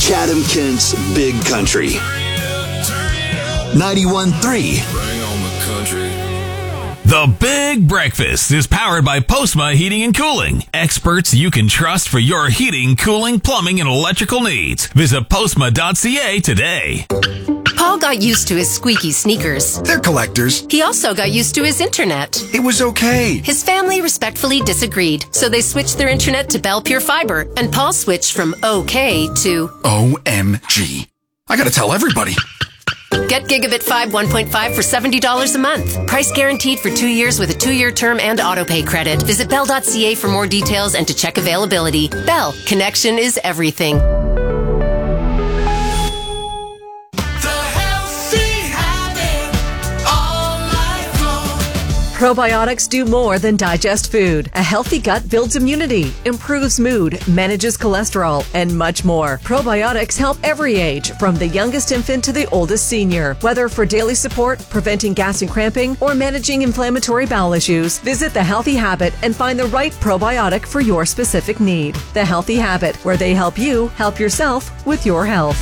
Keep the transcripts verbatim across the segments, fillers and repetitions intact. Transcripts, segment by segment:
Chatham-Kent's Big Country. ninety-one point three. The Big Breakfast is powered by Postma Heating and Cooling. Experts you can trust for your heating, cooling, plumbing, and electrical needs. Visit postma dot c a today. Paul got used to his squeaky sneakers. They're collectors. He also got used to his internet. It was okay. His family respectfully disagreed, so they switched their internet to Bell Pure Fiber, and Paul switched from okay to O M G. I gotta tell everybody. Get Gigabit five one point five for seventy dollars a month. Price guaranteed for two years with a two-year term and autopay credit. Visit bell dot c a for more details and to check availability. Bell, connection is everything. Probiotics do more than digest food. A healthy gut builds immunity, improves mood, manages cholesterol, and much more. Probiotics help every age, from the youngest infant to the oldest senior. Whether for daily support, preventing gas and cramping, or managing inflammatory bowel issues, visit The Healthy Habit and find the right probiotic for your specific need. The Healthy Habit, where they help you help yourself with your health.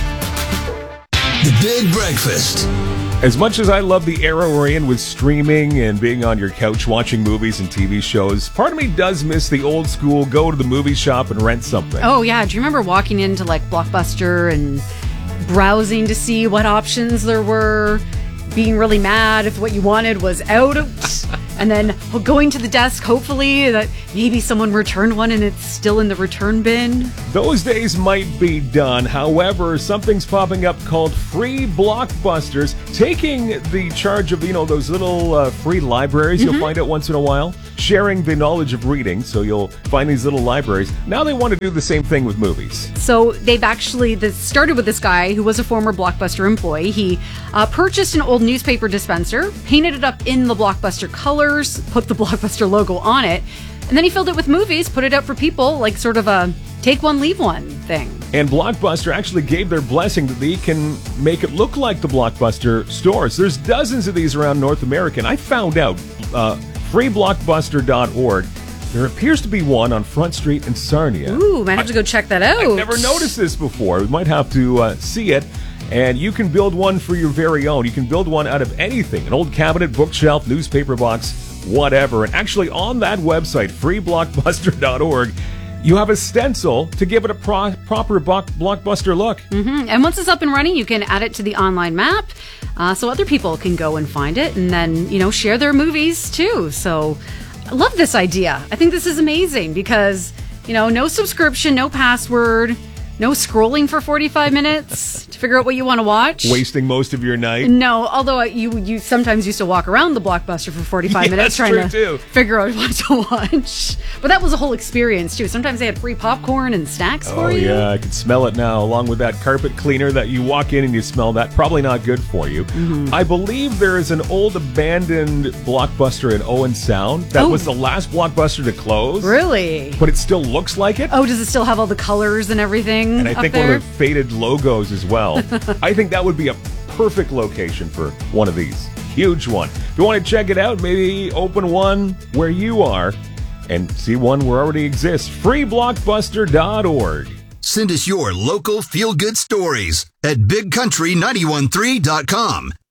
The Big Breakfast. As much as I love the era we're in with streaming and being on your couch watching movies and T V shows, part of me does miss the old school go to the movie shop and rent something. Oh, yeah. Do you remember walking into like Blockbuster and browsing to see what options there were, being really mad if what you wanted was out, and then going to the desk, hopefully that maybe someone returned one and it's still in the return bin? Those days might be done. However, something's popping up called Free Blockbusters, taking the charge of, you know, those little uh, free libraries mm-hmm. you'll find out once in a while, sharing the knowledge of reading, so you'll find these little libraries. Now they want to do the same thing with movies. So they've actually, this started with this guy who was a former Blockbuster employee. He uh, purchased an old newspaper dispenser, painted it up in the Blockbuster colors, put the Blockbuster logo on it, and then he filled it with movies, put it up for people, like sort of a take one, leave one thing. And Blockbuster actually gave their blessing that they can make it look like the Blockbuster stores. There's dozens of these around North America, and I found out, uh, free blockbuster dot org, there appears to be one on Front Street in Sarnia. Ooh, might have to go check that out. I've never noticed this before. We might have to uh, see it. And you can build one for your very own. You can build one out of anything. An old cabinet, bookshelf, newspaper box, whatever. And actually on that website, free blockbuster dot org, you have a stencil to give it a pro- proper bo- Blockbuster look. Mm-hmm. And once it's up and running, you can add it to the online map uh, so other people can go and find it and then, you know, share their movies too. So I love this idea. I think this is amazing because, you know, no subscription, no password, no scrolling for forty-five minutes to figure out what you want to watch. Wasting most of your night. No, although you you sometimes used to walk around the Blockbuster for forty-five yeah, minutes that's trying true to too. figure out what to watch. But that was a whole experience too. Sometimes they had free popcorn and snacks oh, for you. Oh yeah, I can smell it now, along with that carpet cleaner that you walk in and you smell that. Probably not good for you. Mm-hmm. I believe there is an old abandoned Blockbuster in Owen Sound that oh. was the last Blockbuster to close. Really? But it still looks like it. Oh, does it still have all the colors and everything? And I up think there? one of the faded logos as well. I think that would be a perfect location for one of these. Huge one. If you want to check it out, maybe open one where you are and see one where already exists. free blockbuster dot org. Send us your local feel-good stories at big country nine one three dot com.